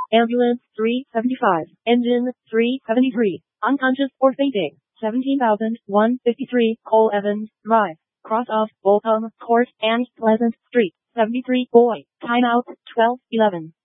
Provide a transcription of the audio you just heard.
Ambulance 375. Engine 373. Unconscious or fainting. 17,153 Cole Evans Drive. Cross of Boltham Court and Pleasant Street. 73 Boy. Timeout 12:11.